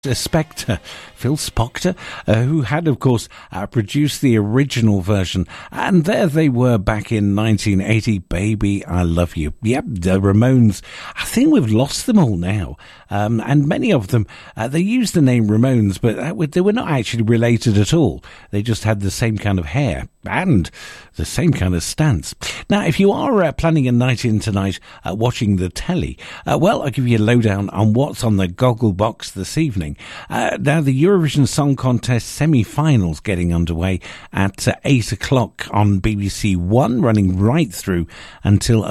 Spector, Phil Spector, who had, of course, produced the original version. And there they were back in 1980, Baby, I Love You. Yep, the Ramones. I think we've lost them all now. And many of them, they used the name Ramones, but they were not actually related at all. They just had the same kind of hair and the same kind of stance. Now, if you are planning a night in tonight watching the telly, well, I'll give you a lowdown on what's on the goggle box this evening. Now, the Eurovision Song Contest semi-finals getting underway at 8 o'clock on BBC One, running right through until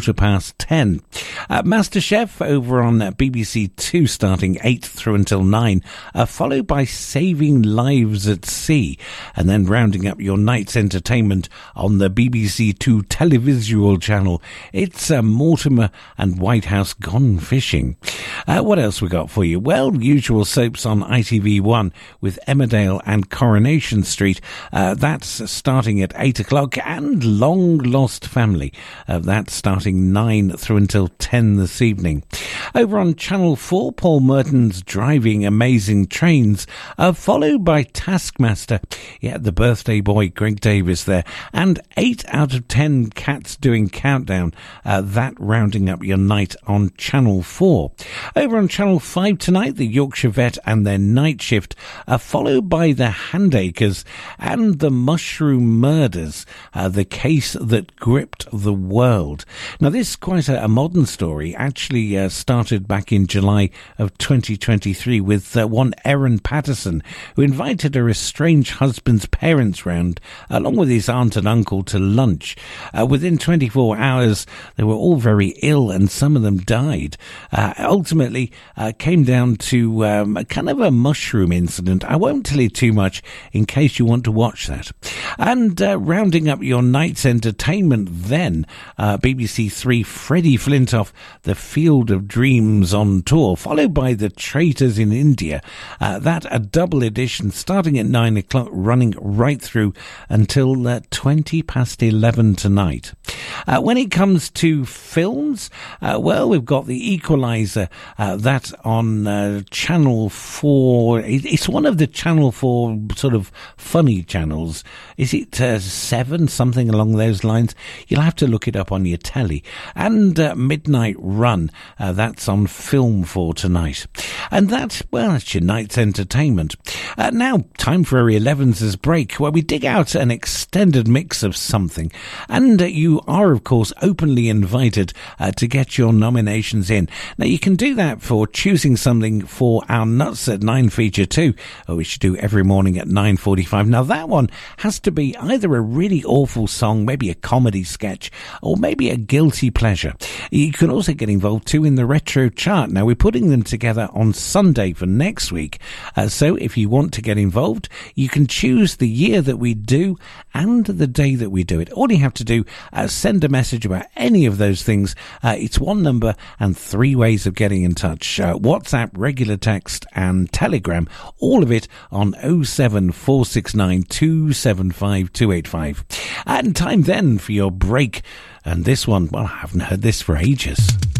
10:15. MasterChef over on BBC Two, starting 8 through until 9, followed by Saving Lives at Sea, and then rounding up your night's entertainment on the BBC Two televisual channel. It's Mortimer and Whitehouse Gone Fishing. What else we got for you? Well, usual soaps on ITV1 with Emmerdale and Coronation Street. That's starting at 8 o'clock, and Long Lost Family. That's starting 9 through until 10 this evening. Over on Channel 4, Paul Merton's Driving Amazing Trains, followed by Taskmaster. Yeah, the birthday boy, Greg Davis there. And 8 out of 10 Cats Doing Countdown. That rounding up your night on Channel 4. Over on Channel 5 tonight, the Yorkshire Vet and their Night Shift, followed by the Handacres and the Mushroom Murders, the case that gripped the world. Now, this is quite a modern story, actually started back in July of 2023 with one Erin Patterson, who invited her estranged husband's parents round, along with his aunt and uncle, to lunch. Within 24 hours, they were all very ill and some of them died. Ultimately, came down to kind of a mushroom incident. I won't tell you too much in case you want to watch that. And rounding up your night's entertainment then, BBC Three, Freddie Flintoff, The Field of Dreams on tour, followed by The Traitors in India. That a double edition starting at 9 o'clock, running right through until 11:20 tonight. When it comes to films, well, we've got The Equalizer, that on Channel 4. It's one of the Channel 4 sort of funny channels. Is it 7, something along those lines? You'll have to look it up on your telly. And Midnight Run, that's on Film 4 tonight. And that, well, that's your night's entertainment. Now, time for our 11's break, where we dig out an extended mix of something. And you are, of course, openly invited to get your nominations in. Now, you can do that for choosing something for our Nuts at 9 feature too, which you do every morning at 9:45. Now, that one has to be either a really awful song, maybe a comedy sketch, or maybe a guilty pleasure. You can also get involved too in the retro chart. Now, we're putting them together on Sunday for next week. So if you want to get involved, you can choose the year that we do and the day that we do it. All you have to do, send a message about any of those things. It's one number and 3 ways of getting in touch. WhatsApp, regular text and Telegram. All of it on 07469 275 285. And time then for your break. And this one, well, I haven't heard this for ages.